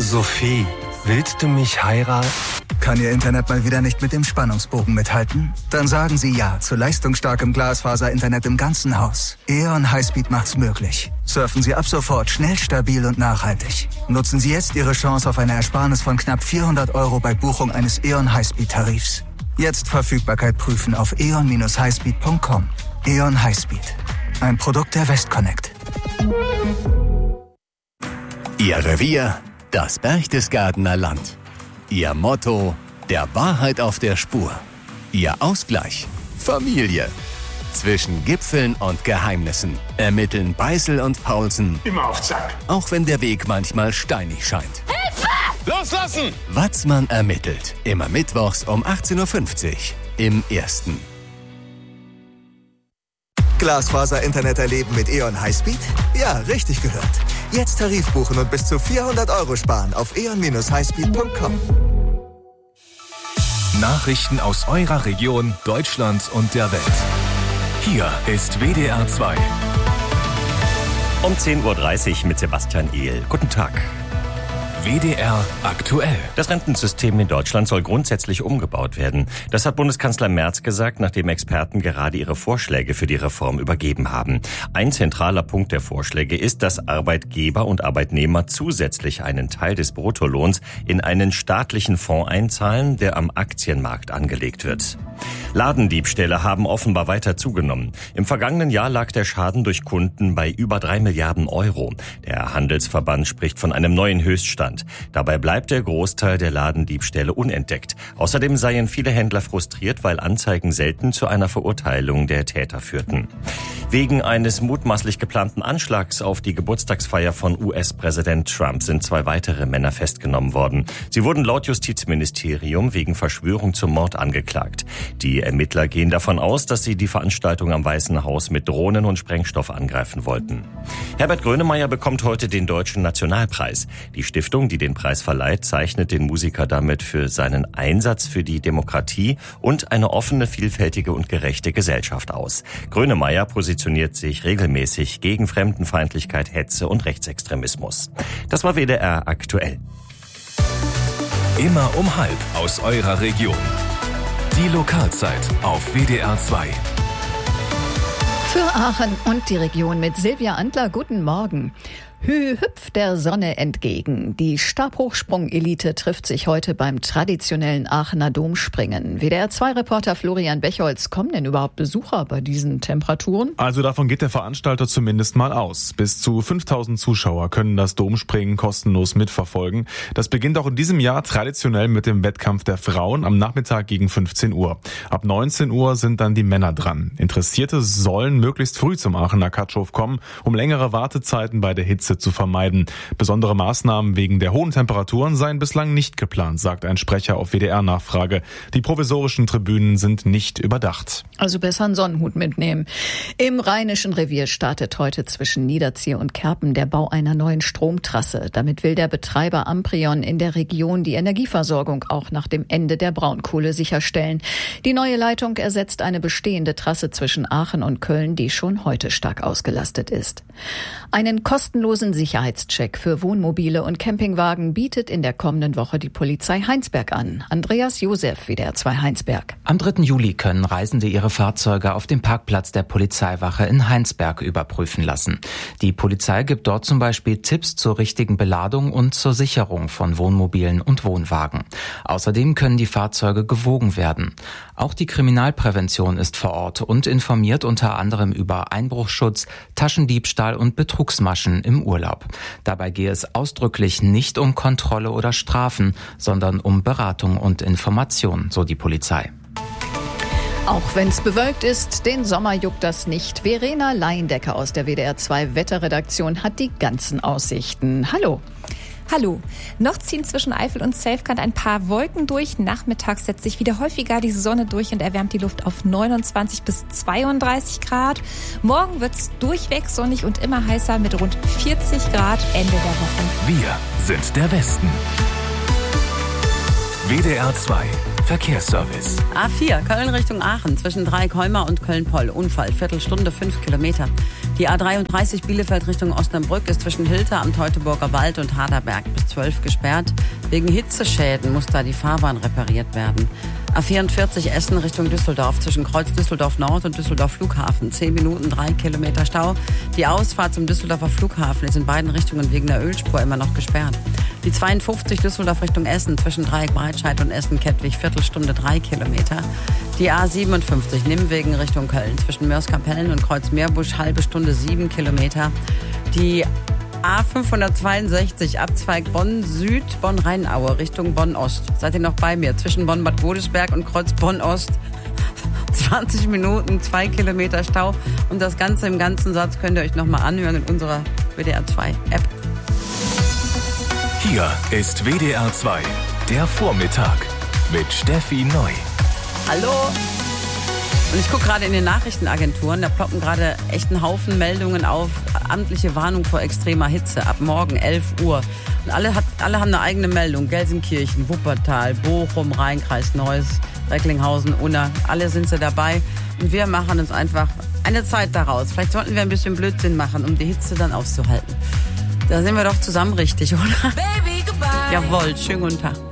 Sophie, willst du mich heiraten? Kann Ihr Internet mal wieder nicht mit dem Spannungsbogen mithalten? Dann sagen Sie ja zu leistungsstarkem Glasfaser-Internet im ganzen Haus. E.ON Highspeed macht's möglich. Surfen Sie ab sofort schnell, stabil und nachhaltig. Nutzen Sie jetzt Ihre Chance auf eine Ersparnis von knapp 400 € bei Buchung eines E.ON Highspeed-Tarifs. Jetzt Verfügbarkeit prüfen auf eon-highspeed.com. E.ON Highspeed. Ein Produkt der Westconnect. Ihr Revier, das Berchtesgadener Land. Ihr Motto, der Wahrheit auf der Spur. Ihr Ausgleich, Familie. Zwischen Gipfeln und Geheimnissen ermitteln Beißel und Paulsen. Immer auf Zack. Auch wenn der Weg manchmal steinig scheint. Hilfe! Loslassen! Watzmann ermittelt. Immer mittwochs um 18.50 Uhr im Ersten. Glasfaser-Internet erleben mit E.ON Highspeed? Ja, richtig gehört. Jetzt Tarif buchen und bis zu 400 € sparen auf eon-highspeed.com. Nachrichten aus eurer Region, Deutschland und der Welt. Hier ist WDR 2. Um 10.30 Uhr mit Sebastian Ehl. Guten Tag. WDR aktuell. Das Rentensystem in Deutschland soll grundsätzlich umgebaut werden. Das hat Bundeskanzler Merz gesagt, nachdem Experten gerade ihre Vorschläge für die Reform übergeben haben. Ein zentraler Punkt der Vorschläge ist, dass Arbeitgeber und Arbeitnehmer zusätzlich einen Teil des Bruttolohns in einen staatlichen Fonds einzahlen, der am Aktienmarkt angelegt wird. Ladendiebstähle haben offenbar weiter zugenommen. Im vergangenen Jahr lag der Schaden durch Kunden bei über 3 Milliarden €. Der Handelsverband spricht von einem neuen Höchststand. Dabei bleibt der Großteil der Ladendiebstähle unentdeckt. Außerdem seien viele Händler frustriert, weil Anzeigen selten zu einer Verurteilung der Täter führten. Wegen eines mutmaßlich geplanten Anschlags auf die Geburtstagsfeier von US-Präsident Trump sind 2 weitere Männer festgenommen worden. Sie wurden laut Justizministerium wegen Verschwörung zum Mord angeklagt. Die Ermittler gehen davon aus, dass sie die Veranstaltung am Weißen Haus mit Drohnen und Sprengstoff angreifen wollten. Herbert Grönemeyer bekommt heute den Deutschen Nationalpreis. Die Stiftung, die den Preis verleiht, zeichnet den Musiker damit für seinen Einsatz für die Demokratie und eine offene, vielfältige und gerechte Gesellschaft aus. Grönemeyer positioniert sich regelmäßig gegen Fremdenfeindlichkeit, Hetze und Rechtsextremismus. Das war WDR aktuell. Immer um 12 aus eurer Region. Die Lokalzeit auf WDR 2. Für Aachen und die Region mit Silvia Antler. Guten Morgen. Hüpft der Sonne entgegen. Die Stabhochsprung-Elite trifft sich heute beim traditionellen Aachener Domspringen. WDR-2-Reporter Florian Bechholz, kommen denn überhaupt Besucher bei diesen Temperaturen? Also davon geht der Veranstalter zumindest mal aus. Bis zu 5000 Zuschauer können das Domspringen kostenlos mitverfolgen. Das beginnt auch in diesem Jahr traditionell mit dem Wettkampf der Frauen am Nachmittag gegen 15 Uhr. Ab 19 Uhr sind dann die Männer dran. Interessierte sollen möglichst früh zum Aachener Katschow kommen, um längere Wartezeiten bei der Hitze zu vermeiden. Besondere Maßnahmen wegen der hohen Temperaturen seien bislang nicht geplant, sagt ein Sprecher auf WDR-Nachfrage. Die provisorischen Tribünen sind nicht überdacht. Also besser einen Sonnenhut mitnehmen. Im Rheinischen Revier startet heute zwischen Niederziehe und Kerpen der Bau einer neuen Stromtrasse. Damit will der Betreiber Amprion in der Region die Energieversorgung auch nach dem Ende der Braunkohle sicherstellen. Die neue Leitung ersetzt eine bestehende Trasse zwischen Aachen und Köln, die schon heute stark ausgelastet ist. Einen kostenlosen Sicherheitscheck für Wohnmobile und Campingwagen bietet in der kommenden Woche die Polizei Heinsberg an. Andreas Josef, WDR 2 Heinsberg. Am 3. Juli können Reisende ihre Fahrzeuge auf dem Parkplatz der Polizeiwache in Heinsberg überprüfen lassen. Die Polizei gibt dort zum Beispiel Tipps zur richtigen Beladung und zur Sicherung von Wohnmobilen und Wohnwagen. Außerdem können die Fahrzeuge gewogen werden. Auch die Kriminalprävention ist vor Ort und informiert unter anderem über Einbruchsschutz, Taschendiebstahl und Betrugsmaschen im Urlaub. Dabei gehe es ausdrücklich nicht um Kontrolle oder Strafen, sondern um Beratung und Information, so die Polizei. Auch wenn es bewölkt ist, den Sommer juckt das nicht. Verena Leindecker aus der WDR 2 Wetterredaktion hat die ganzen Aussichten. Hallo. Hallo. Noch ziehen zwischen Eifel und Selfkant ein paar Wolken durch. Nachmittags setzt sich wieder häufiger die Sonne durch und erwärmt die Luft auf 29 bis 32 Grad. Morgen wird's durchweg sonnig und immer heißer mit rund 40 Grad Ende der Woche. Wir sind der Westen. WDR 2 Verkehrsservice. A4, Köln Richtung Aachen, zwischen Dreieck-Heumar und Köln-Poll. Unfall, Viertelstunde, 5 Kilometer. Die A33 Bielefeld Richtung Osnabrück ist zwischen Hilter am Teutoburger Wald und Haderberg bis 12 gesperrt. Wegen Hitzeschäden muss da die Fahrbahn repariert werden. A44 Essen Richtung Düsseldorf, zwischen Kreuz Düsseldorf Nord und Düsseldorf Flughafen. 10 Minuten, 3 Kilometer Stau. Die Ausfahrt zum Düsseldorfer Flughafen ist in beiden Richtungen wegen der Ölspur immer noch gesperrt. Die 52 Düsseldorf Richtung Essen, zwischen Dreieck Breitscheid und Essen-Kettwig, Viertelstunde, 3 Kilometer. Die A57 Nimwegen Richtung Köln, zwischen Mörs-Kapellen und Kreuz-Meerbusch, halbe Stunde, 7 Kilometer. Die A562 Abzweig Bonn-Süd, Bonn-Rheinaue Richtung Bonn-Ost. Seid ihr noch bei mir? Zwischen Bonn-Bad Godesberg und Kreuz Bonn-Ost. 20 Minuten, 2 Kilometer Stau. Und das Ganze im ganzen Satz könnt ihr euch nochmal anhören in unserer WDR 2 App. Hier ist WDR 2, der Vormittag mit Steffi Neu. Hallo! Und ich gucke gerade in den Nachrichtenagenturen, da ploppen gerade echt einen Haufen Meldungen auf. Amtliche Warnung vor extremer Hitze ab morgen 11 Uhr. Und alle haben eine eigene Meldung. Gelsenkirchen, Wuppertal, Bochum, Rheinkreis, Neuss, Recklinghausen, Unna. Alle sind sie dabei. Und wir machen uns einfach eine Zeit daraus. Vielleicht sollten wir ein bisschen Blödsinn machen, um die Hitze dann auszuhalten. Da sind wir doch zusammen richtig, oder? Baby, goodbye. Jawohl, schönen guten Tag.